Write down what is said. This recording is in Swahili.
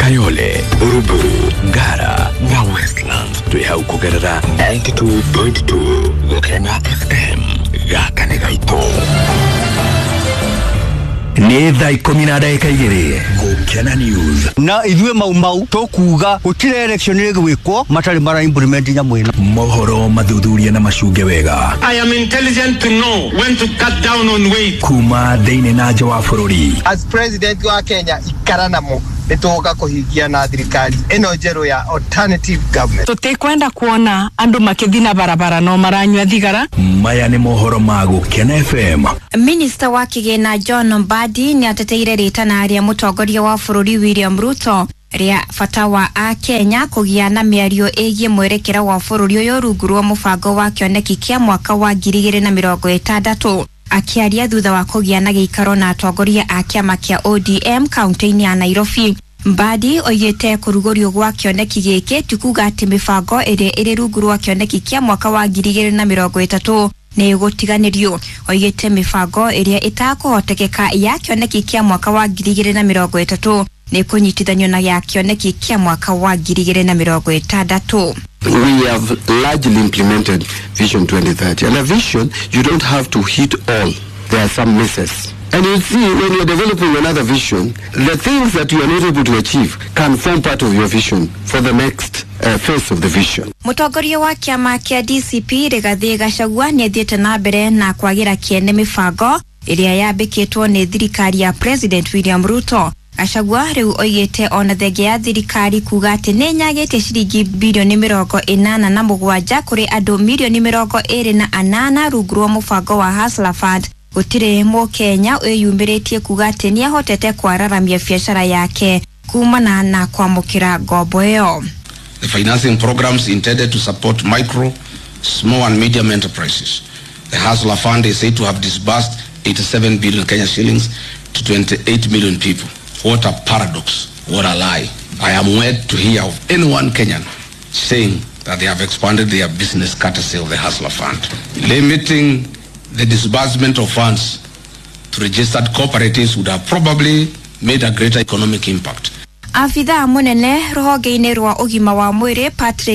Kayole, Buruburu, Ngara, na Westlands. Tuihau kugerera 92.2 Gokena FM. Gaka nĩ gaitũ. Nĩ thaa 12:02 Gokena News. Na ithuĩ mau tũkuga gũtirĩ election ĩgwĩkwo matarĩ mara implement nyamũ ĩno. Mohoro mathuthuria na macunge wega. I am intelligent to know when to cut down on weight. Kuma thĩinĩ na nja wa bũrũri. As president wa Kenya ikara namo nĩtũgoka kũhingia na thirikari ĩno njerũ ya alternative government. Tũtikwenda kuona andũ makĩthina barabara no maranyua thigara. Maya nĩ mohoro ma Gokena FM. Minister wa Kigena John Mbadi nĩ ateteire ritana rĩa mũtongoria wa bũrũri William Ruto ria bata wa Kenya kũgĩa na mĩario ĩgiĩ mwerekera wa bũrũri ũyũ rungu rwa mũbango wa kĩoneki kĩa mwaka wa 2060. Akiaria thutha wa kũgĩa na gĩikaro na atongoria a kĩama kĩa ODM kaunti-inĩ ya Nairobi. Mbadi oigĩte kũrugũrio gwa kĩoneki gĩkĩ ti kuga atĩ mĩbango ĩrĩa ĩrĩ rungu rwa kĩoneki kĩa mwaka wa 2030 nĩ gũtiganĩrio. Oigĩte mĩbango ĩrĩa ĩtakũhotekeka ya kĩoneki kĩa mwaka wa 2030 nĩ kũnyitithanio na ya kĩoneki kĩa mwaka wa 2060. We have largely implemented Vision 2030. And a vision, you don't have to hit all. There are some misses. And you see, when you're developing another vision, the things that you are not able to achieve can form part of your vision for the next phase of the vision. Mũtongoria wa kĩama kĩa DCP Rigathi Gachagua nĩ athiĩte na mbere na kwagĩra kĩene mĩbango ĩrĩa yambĩkĩtwo nĩ thirikari ya President William Ruto. Gachagua rĩu oigĩte ona thenge ya thirikari kuga atĩ nĩ nyagĩte ciringi bilioni 87 kũrĩ andũ milioni 28 rungu rwa mũbango wa Hustler Fund. Gũtirĩ Mũkenya ũyumĩrĩtie kuga atĩ nĩ ahotete kwararamia biacara yake kumana na kwamũkĩra ngombo ĩyo. The financing programs intended to support micro, small and medium enterprises. The Hustler Fund is said to have disbursed 87 billion Kenya shillings to 28 million people. What a paradox, what a lie. I am wed to hear of anyone Kenyan saying that they have expanded their business courtesy of the Hustler Fund. Limiting the disbursement of funds to registered cooperatives would have probably made a greater economic impact. Afitha munene ruhonge-inĩ rwa ũgima wa mwĩrĩ Patrick